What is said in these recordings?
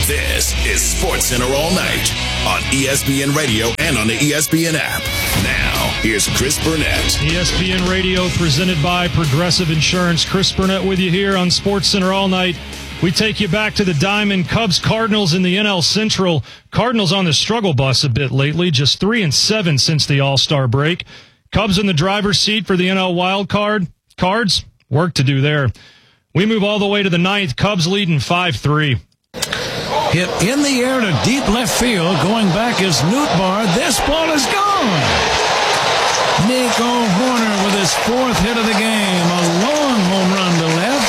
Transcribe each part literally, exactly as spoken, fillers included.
This is SportsCenter All Night on E S P N Radio and on the E S P N app. Now, here's Chris Burnett. E S P N Radio presented by Progressive Insurance. Chris Burnett with you here on SportsCenter All Night. We take you back to the Diamond Cubs Cardinals in the N L Central. Cardinals on the struggle bus a bit lately, just three and seven since the All-Star break. Cubs in the driver's seat for the N L wild card. Cards, work to do there. We move all the way to the ninth. Cubs leading five three. Hit in the air to deep left field. Going back is Nootbaar. This ball is gone. Nico Hoerner with his fourth hit of the game. A long home run to left.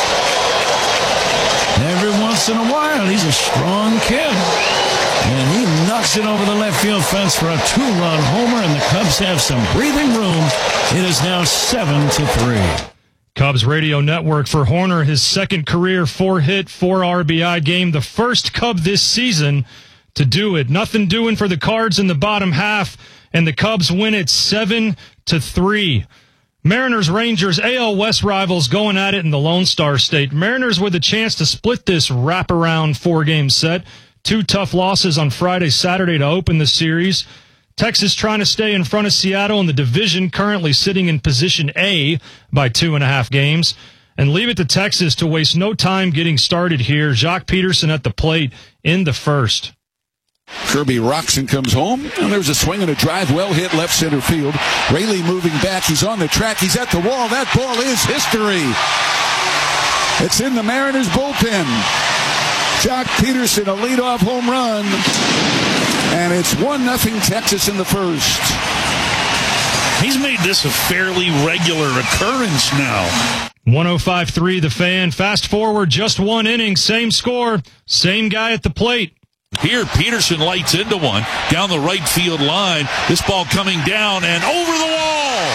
Every once in a while, he's a strong kid. And he knocks it over the left field fence for a two-run homer, and the Cubs have some breathing room. It is now seven to three. Cubs radio network for Hoerner, his second career four-hit, four R B I game, the first Cub this season to do it. Nothing doing for the Cards in the bottom half, and the Cubs win it seven to three. Mariners, Rangers, A L West rivals going at it in the Lone Star State. Mariners with a chance to split this wraparound four-game set. Two tough losses on Friday, Saturday to open the series. Texas trying to stay in front of Seattle in the division, currently sitting in position A by two and a half games. And leave it to Texas to waste no time getting started here. Jock Peterson at the plate in the first. Kirby rocks and comes home, and there's a swing and a drive, well hit left center field. Raley moving back, he's on the track, he's at the wall. That ball is history. It's in the Mariners bullpen. Jock Peterson, a leadoff home run, and it's one nothing Texas in the first. He's made this a fairly regular occurrence now. one oh five three The Fan. Fast forward just one inning, same score, same guy at the plate. Here, Peterson lights into one down the right field line. This ball coming down and over the wall.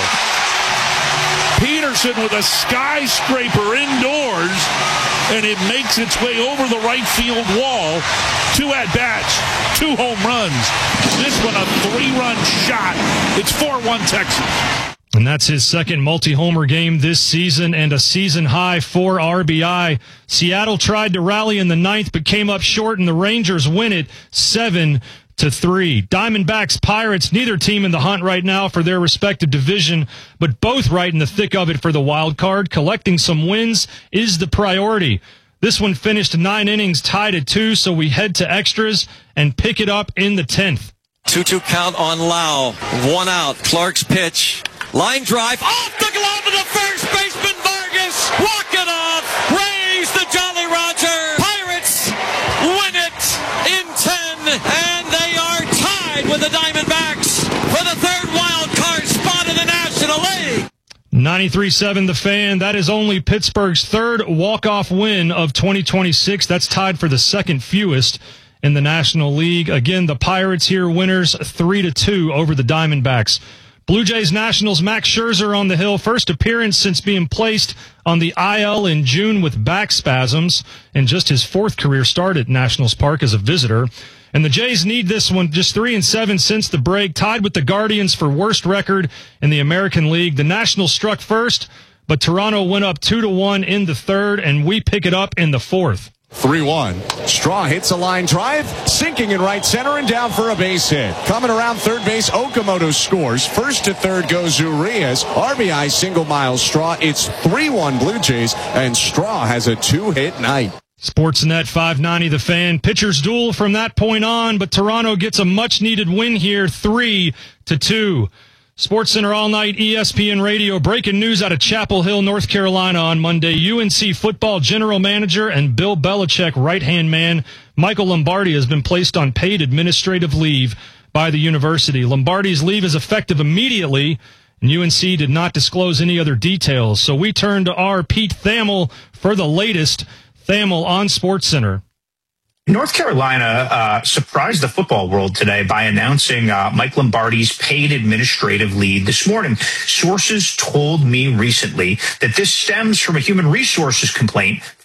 Peterson with a skyscraper indoors, and it makes its way over the right field wall. Two at-bats, two home runs. This one a three-run shot. It's four one Texas. And that's his second multi-homer game this season and a season-high four R B I. Seattle tried to rally in the ninth but came up short, and the Rangers win it seven to three. Diamondbacks, Pirates, neither team in the hunt right now for their respective division, but both right in the thick of it for the wild card. Collecting some wins is the priority. This one finished nine innings, tied at two, so we head to extras and pick it up in the tenth. two two count on Lau. One out. Clark's pitch. Line drive. Off the glove of the first baseman, Vargas. Walk it off. Raise the Jolly Roger. Pirates win it in ten, and they are tied with the Diamondbacks for the third wild card spot in the National League. ninety-three seven The Fan. That is only Pittsburgh's third walk-off win of twenty twenty-six. That's tied for the second fewest in the National League. Again, the Pirates here winners three to two over the Diamondbacks. Blue Jays Nationals, Max Scherzer on the hill. First appearance since being placed on the I L in June with back spasms, and just his fourth career start at Nationals Park as a visitor. And the Jays need this one, just three and seven since the break, tied with the Guardians for worst record in the American League. The Nationals struck first, but Toronto went up two to one in the third, and we pick it up in the fourth. three one. Straw hits a line drive, sinking in right center and down for a base hit. Coming around third base, Okamoto scores. First to third goes Urias. R B I single mile Straw. It's three one Blue Jays, and Straw has a two-hit night. Sportsnet five ninety The Fan. Pitchers duel from that point on, but Toronto gets a much-needed win here, three to two. SportsCenter All Night, E S P N Radio. Breaking news out of Chapel Hill, North Carolina on Monday. U N C football general manager and Bill Belichick right-hand man Michael Lombardi has been placed on paid administrative leave by the university. Lombardi's leave is effective immediately, and U N C did not disclose any other details. So we turn to our Pete Thamel for the latest. Thamel on SportsCenter. North Carolina uh, surprised the football world today by announcing uh, Mike Lombardi's paid administrative leave this morning. Sources told me recently that this stems from a human resources complaint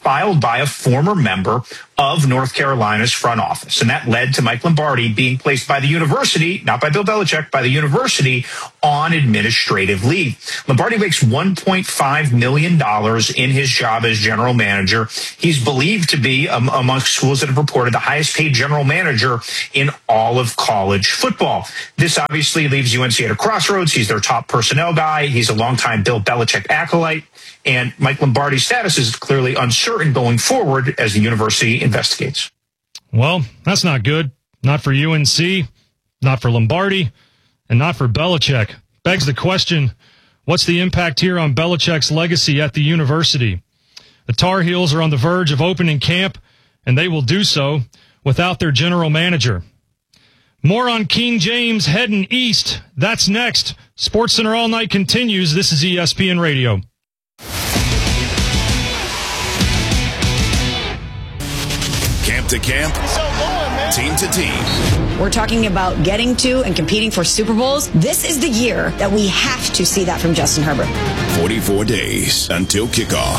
filed by a former member of North Carolina's front office. And that led to Mike Lombardi being placed by the university, not by Bill Belichick, by the university on administrative leave. Lombardi makes one point five million dollars in his job as general manager. He's believed to be, um, amongst schools that have reported, the highest paid general manager in all of college football. This obviously leaves U N C at a crossroads. He's their top personnel guy. He's a longtime Bill Belichick acolyte. And Mike Lombardi's status is clearly uncertain going forward as the university investigates. Well, that's not good. Not for U N C, not for Lombardi, and not for Belichick. Begs the question, what's the impact here on Belichick's legacy at the university? The Tar Heels are on the verge of opening camp, and they will do so without their general manager. More on King James heading east. That's next. SportsCenter All Night continues. This is E S P N Radio. Camp to camp, team to team. We're talking about getting to and competing for Super Bowls. This is the year that we have to see that from Justin Herbert. forty-four days until kickoff.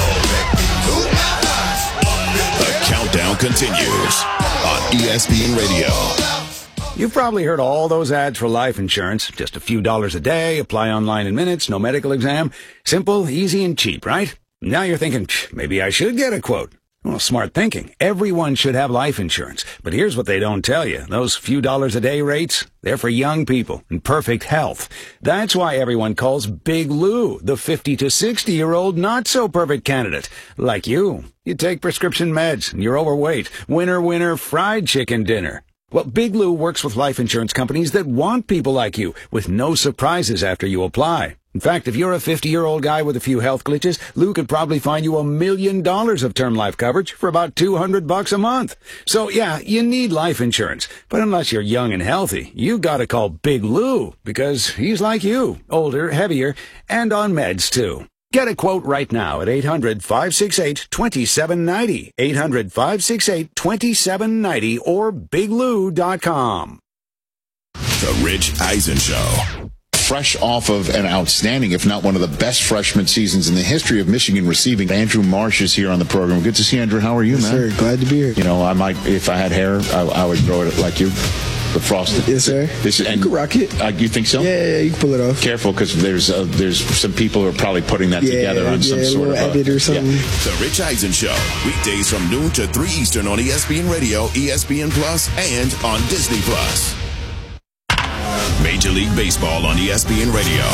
The countdown continues on E S P N Radio. You've probably heard all those ads for life insurance. Just a few dollars a day, apply online in minutes, no medical exam. Simple, easy, and cheap, right? Now you're thinking, maybe I should get a quote. Well, smart thinking. Everyone should have life insurance. But here's what they don't tell you. Those few dollars a day rates, they're for young people in perfect health. That's why everyone calls Big Lou the fifty to sixty-year-old not-so-perfect candidate. Like you. You take prescription meds, and you're overweight. Winner, winner, fried chicken dinner. Well, Big Lou works with life insurance companies that want people like you, with no surprises after you apply. In fact, if you're a fifty-year-old guy with a few health glitches, Lou could probably find you a million dollars of term life coverage for about two hundred bucks a month. So, yeah, you need life insurance. But unless you're young and healthy, you gotta call Big Lou, because he's like you, older, heavier, and on meds, too. Get a quote right now at eight hundred, five six eight, two seven nine zero, eight hundred, five six eight, two seven nine zero, or big lou dot com. The Rich Eisen Show. Fresh off of an outstanding, if not one of the best freshman seasons in the history of Michigan receiving. Andrew Marsh is here on the program. Good to see you, Andrew. How are you, yes, man? Sir, glad to be here. You know, I might, if I had hair, I, I would grow it like you. The frosted. Yes, sir. This is, and you can rock it. Uh, you think so? Yeah, yeah, you can pull it off. Careful, because there's uh, there's some people who are probably putting that yeah, together on yeah, some a sort of edit or something. Yeah. The Rich Eisen Show, weekdays from noon to three Eastern on E S P N Radio, E S P N Plus, and on Disney Plus. Major League Baseball on E S P N Radio.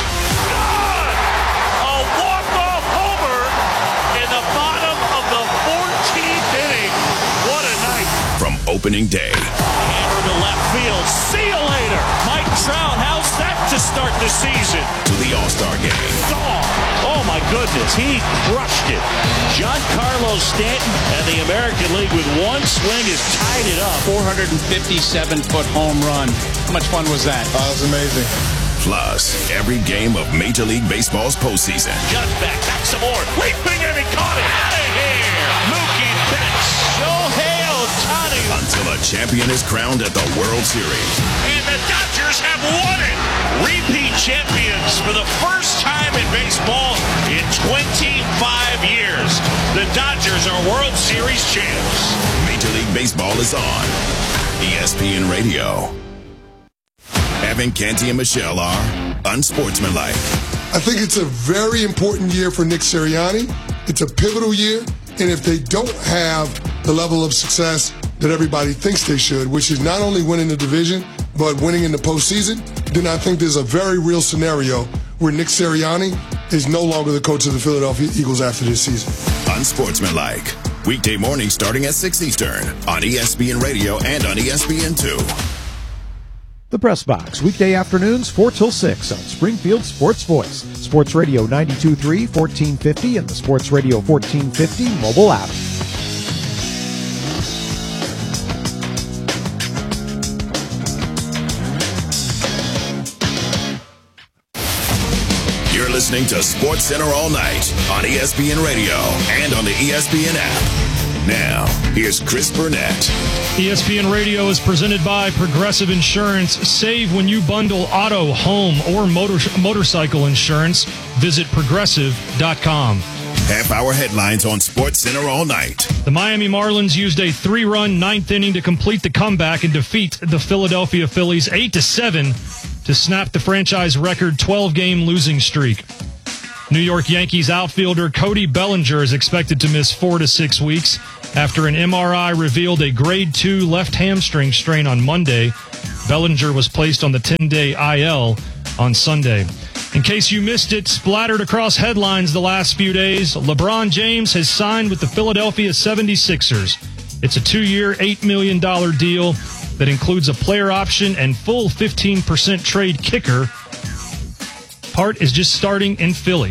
A walk-off homer in the bottom of the fourteenth inning. What a night. From opening day. Hammer to left field. See you later. Mike Trout, how's that to start the season? To the All-Star Game. Gone. Oh, my goodness. He crushed it. Giancarlo Stanton and the American League with one swing has tied it up. four hundred fifty-seven foot home run. How much fun was that? Oh, that was amazing. Plus, every game of Major League Baseball's postseason. Just back, back some more. Leaping and he caught it. Out of here. Mookie Betts. Shohei Ohtani. Until a champion is crowned at the World Series. And the Dodgers have won it. Repeat champions for the first time in baseball in twenty-five years. The Dodgers are World Series champs. Major League Baseball is on E S P N Radio. Evan, Canty, and Michelle are unsportsmanlike. I think it's a very important year for Nick Sirianni. It's a pivotal year, and if they don't have the level of success that everybody thinks they should, which is not only winning the division, but winning in the postseason, then I think there's a very real scenario where Nick Sirianni is no longer the coach of the Philadelphia Eagles after this season. Unsportsmanlike. Weekday morning starting at six Eastern on E S P N Radio and on E S P N two. The Press Box, weekday afternoons, four till six on Springfield Sports Voice, Sports Radio ninety-two point three, fourteen fifty, and the Sports Radio fourteen fifty mobile app. You're listening to SportsCenter All Night on E S P N Radio and on the E S P N app. Now, here's Chris Burnett. E S P N Radio is presented by Progressive Insurance. Save when you bundle auto, home, or motor, motorcycle insurance. Visit progressive dot com. Half-hour headlines on SportsCenter all night. The Miami Marlins used a three-run ninth inning to complete the comeback and defeat the Philadelphia Phillies eight to seven to snap the franchise record twelve-game losing streak. New York Yankees outfielder Cody Bellinger is expected to miss four to six weeks after an M R I revealed a grade two left hamstring strain on Monday. Bellinger was placed on the ten-day I L on Sunday. In case you missed it, splattered across headlines the last few days, LeBron James has signed with the Philadelphia seventy-sixers. It's a two-year, eight million dollars deal that includes a player option and full fifteen percent trade kicker. Part is just starting in Philly.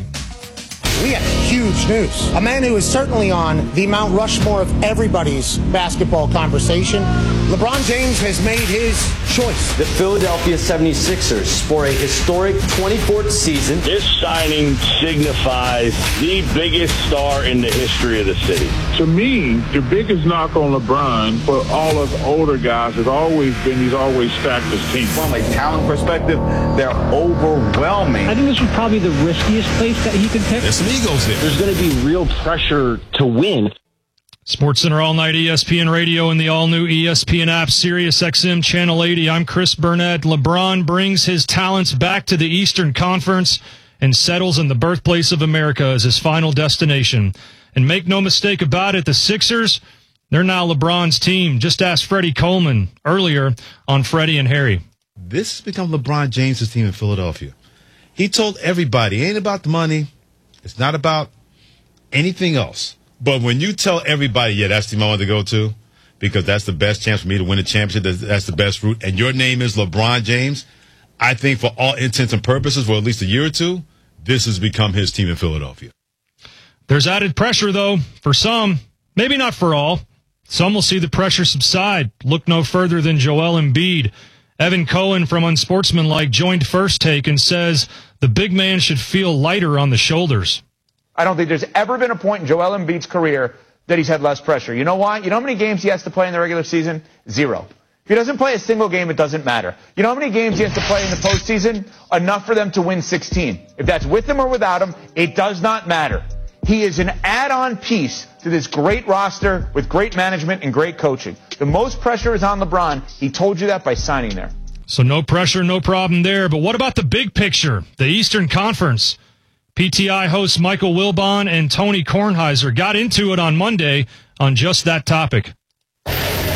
We have huge news. A man who is certainly on the Mount Rushmore of everybody's basketball conversation. LeBron James has made his choice. The Philadelphia seventy-sixers for a historic twenty-fourth season. This signing signifies the biggest star in the history of the city. To me, the biggest knock on LeBron for all of the older guys has always been he's always stacked his team. From a talent perspective, they're overwhelming. I think this was probably the riskiest place that he could pick. There's some egos there. There's going to be real pressure to win. SportsCenter All Night E S P N Radio and the all-new E S P N app, Sirius X M Channel eighty. I'm Chris Burnett. LeBron brings his talents back to the Eastern Conference and settles in the birthplace of America as his final destination. And make no mistake about it, the Sixers, they're now LeBron's team. Just ask Freddie Coleman earlier on Freddie and Harry. This has become LeBron James' team in Philadelphia. He told everybody, it ain't about the money. It's not about anything else. But when you tell everybody, yeah, that's the team I want to go to because that's the best chance for me to win a championship, that's, that's the best route, and your name is LeBron James, I think for all intents and purposes, for at least a year or two, this has become his team in Philadelphia. There's added pressure, though, for some. Maybe not for all. Some will see the pressure subside. Look no further than Joel Embiid. Evan Cohen from Unsportsmanlike joined First Take and says the big man should feel lighter on the shoulders. I don't think there's ever been a point in Joel Embiid's career that he's had less pressure. You know why? You know how many games he has to play in the regular season? Zero. If he doesn't play a single game, it doesn't matter. You know how many games he has to play in the postseason? Enough for them to win sixteen. If that's with him or without him, it does not matter. He is an add-on piece to this great roster with great management and great coaching. The most pressure is on LeBron. He told you that by signing there. So no pressure, no problem there. But what about the big picture, the Eastern Conference? P T I hosts Michael Wilbon and Tony Kornheiser got into it on Monday on just that topic. All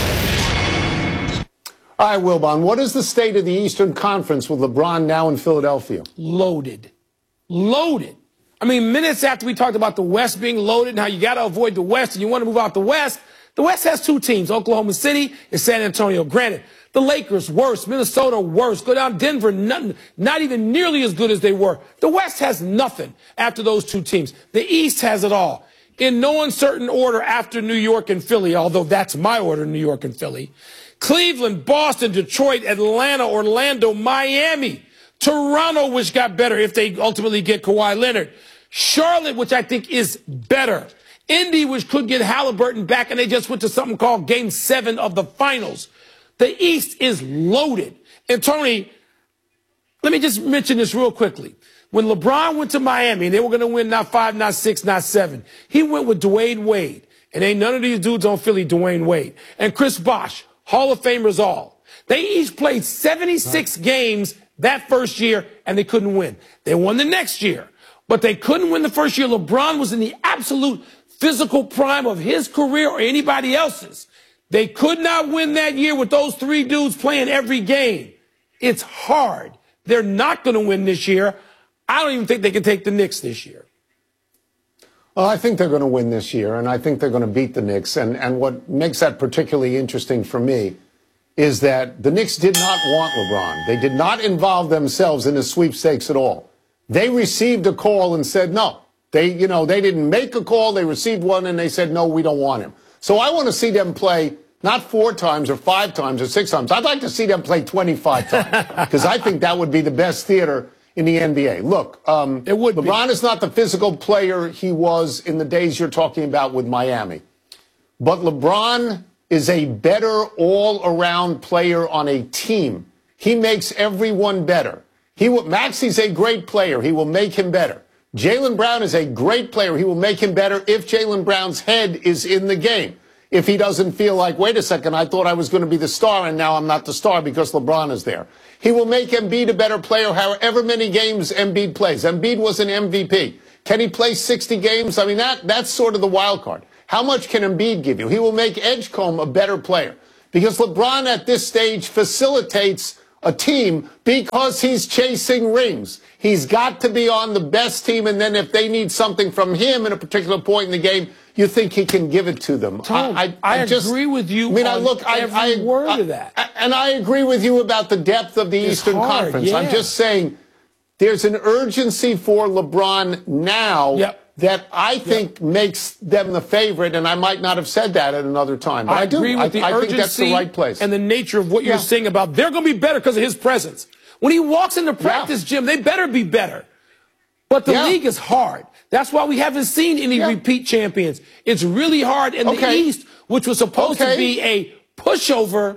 right, Wilbon, what is the state of the Eastern Conference with LeBron now in Philadelphia? Loaded. Loaded. I mean, minutes after we talked about the West being loaded and how you got to avoid the West and you want to move out the West, the West has two teams, Oklahoma City and San Antonio. Granted, the Lakers worse, Minnesota worse, go down Denver, nothing, not even nearly as good as they were. The West has nothing after those two teams. The East has it all. In no uncertain order after New York and Philly, although that's my order, New York and Philly. Cleveland, Boston, Detroit, Atlanta, Orlando, Miami, Toronto, which got better if they ultimately get Kawhi Leonard. Charlotte, which I think is better. Indy, which could get Halliburton back, and they just went to something called Game seven of the Finals. The East is loaded. And Tony, let me just mention this real quickly. When LeBron went to Miami, and they were going to win not five, not six, not seven, he went with Dwayne Wade. And ain't none of these dudes on Philly Dwayne Wade. And Chris Bosh, Hall of Famers all. They each played seventy-six right. games that first year, and they couldn't win. They won the next year, but they couldn't win the first year. LeBron was in the absolute physical prime of his career or anybody else's. They could not win that year with those three dudes playing every game. It's hard. They're not going to win this year. I don't even think they can take the Knicks this year. Well, I think they're going to win this year, and I think they're going to beat the Knicks. And, and what makes that particularly interesting for me is that the Knicks did not want LeBron. They did not involve themselves in the sweepstakes at all. They received a call and said no. They, you know, they didn't make a call. They received one, and they said, no, we don't want him. So I want to see them play not four times or five times or six times. I'd like to see them play twenty-five times because I think that would be the best theater in the N B A. Look, um, it would LeBron be. is not the physical player he was in the days you're talking about with Miami. But LeBron is a better all-around player on a team. He makes everyone better. He will, Maxi's a great player. He will make him better. Jaylen Brown is a great player. He will make him better if Jaylen Brown's head is in the game. If he doesn't feel like, wait a second, I thought I was going to be the star and now I'm not the star because LeBron is there. He will make Embiid a better player however many games Embiid plays. Embiid was an M V P. Can he play sixty games? I mean, that that's sort of the wild card. How much can Embiid give you? He will make Edgecombe a better player because LeBron at this stage facilitates a team because he's chasing rings. He's got to be on the best team, and then if they need something from him at a particular point in the game, you think he can give it to them. Tom, I, I, I, I just, agree with you. I mean, on I look, every I, I, word I, of that, I, and I agree with you about the depth of the it's Eastern hard, Conference. yeah. I'm just saying, there's an urgency for LeBron now. Yep. That I think yep. makes them the favorite, and I might not have said that at another time. But I, I do. agree with I, the I urgency think that's the right place. And the nature of what yeah. you're saying about they're going to be better because of his presence. When he walks into practice, yeah. Jim, they better be better. But the yeah. league is hard. That's why we haven't seen any yeah. repeat champions. It's really hard in okay. the East, which was supposed okay. to be a pushover.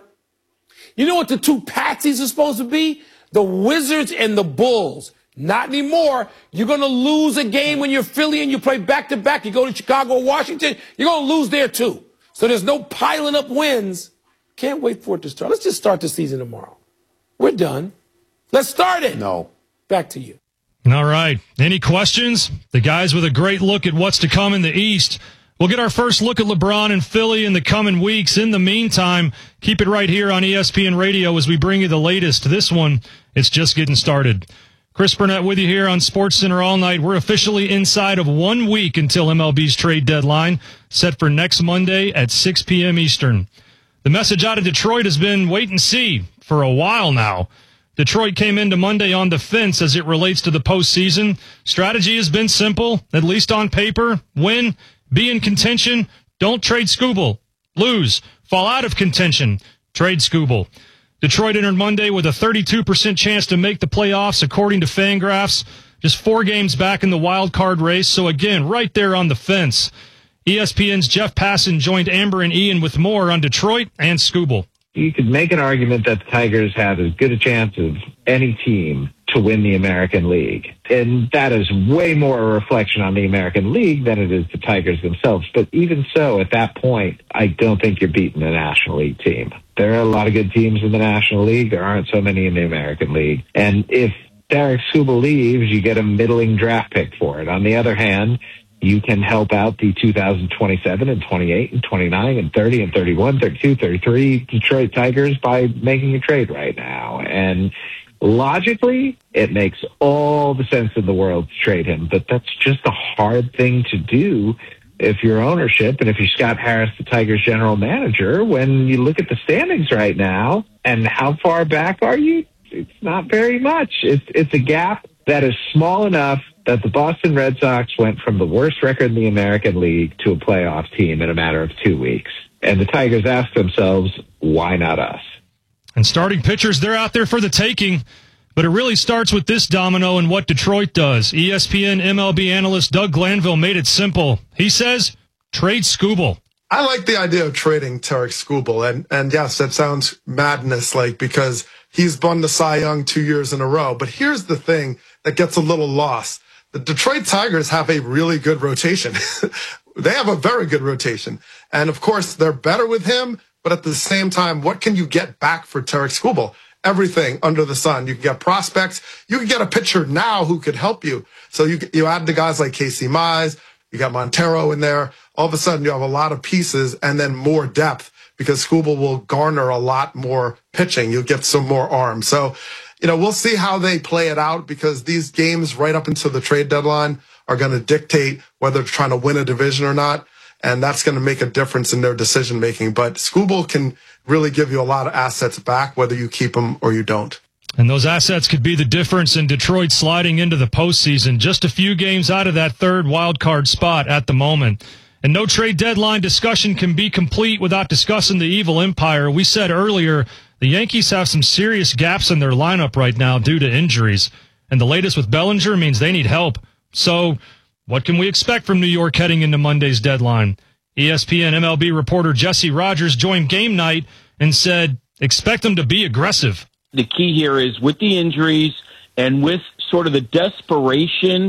You know what the two patsies are supposed to be? The Wizards and the Bulls. Not anymore. You're going to lose a game when you're Philly and you play back-to-back. You go to Chicago or Washington, you're going to lose there too. So there's no piling up wins. Can't wait for it to start. Let's just start the season tomorrow. We're done. Let's start it. No. Back to you. All right. Any questions? The guys with a great look at what's to come in the East. We'll get our first look at LeBron and Philly in the coming weeks. In the meantime, keep it right here on E S P N Radio as we bring you the latest. This one, it's just getting started. Chris Burnett with you here on SportsCenter all night. We're officially inside of one week until M L B's trade deadline, set for next Monday at six p.m. Eastern. The message out of Detroit has been wait and see for a while now. Detroit came into Monday on the fence as it relates to the postseason. Strategy has been simple, at least on paper. Win, be in contention, don't trade Skubal. Lose, fall out of contention, trade Skubal. Detroit entered Monday with a thirty-two percent chance to make the playoffs, according to Fangraphs. Just four games back in the wild card race, so again, right there on the fence. E S P N's Jeff Passan joined Amber and Ian with more on Detroit and Skubal. You could make an argument that the Tigers have as good a chance of any team to win the American League. And that is way more a reflection on the American League than it is the Tigers themselves. But even so, at that point, I don't think you're beating a National League team. There are a lot of good teams in the National League. There aren't so many in the American League. And if Derek Skubal leaves, you get a middling draft pick for it. On the other hand, you can help out the two thousand twenty-seven and twenty-eight and twenty-nine and thirty and thirty-one, thirty-two, thirty-three Detroit Tigers by making a trade right now. And logically, it makes all the sense in the world to trade him. But that's just a hard thing to do if you're ownership and if you're Scott Harris, the Tigers general manager. When you look at the standings right now and how far back are you? It's not very much. It's, it's a gap that is small enough that the Boston Red Sox went from the worst record in the American League to a playoff team in a matter of two weeks. And the Tigers ask themselves, why not us? And starting pitchers, they're out there for the taking. But it really starts with this domino and what Detroit does. E S P N M L B analyst Doug Glanville made it simple. He says, trade Skubal. I like the idea of trading Tarik Skubal. And, and yes, that sounds madness, like, because he's won the Cy Young two years in a row. But here's the thing that gets a little lost. The Detroit Tigers have a really good rotation. They have a very good rotation. And, of course, they're better with him. But at the same time, what can you get back for Tarik Skubal? Everything under the sun. You can get prospects. You can get a pitcher now who could help you. So you you add the guys like Casey Mize. You got Montero in there. All of a sudden, you have a lot of pieces and then more depth because Skubal will garner a lot more pitching. You'll get some more arms. So, you know, we'll see how they play it out because these games right up until the trade deadline are going to dictate whether they're trying to win a division or not. And that's going to make a difference in their decision making. But Skubal can really give you a lot of assets back, whether you keep them or you don't. And those assets could be the difference in Detroit sliding into the postseason. Just a few games out of that third wild card spot at the moment. And no trade deadline discussion can be complete without discussing the evil empire. We said earlier, the Yankees have some serious gaps in their lineup right now due to injuries. And the latest with Bellinger means they need help. So what can we expect from New York heading into Monday's deadline? E S P N M L B reporter Jesse Rogers joined Game Night and said, expect them to be aggressive. The key here is with the injuries and with sort of the desperation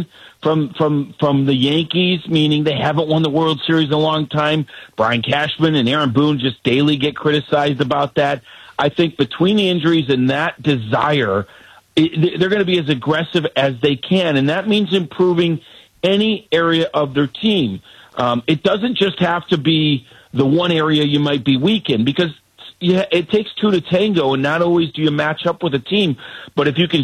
from from from the Yankees, meaning they haven't won the World Series in a long time. Brian Cashman and Aaron Boone just daily get criticized about that. I think between the injuries and that desire, it, they're going to be as aggressive as they can, and that means improving any area of their team. Um, it doesn't just have to be the one area you might be weak in, because yeah, it takes two to tango, and not always do you match up with a team. But if you can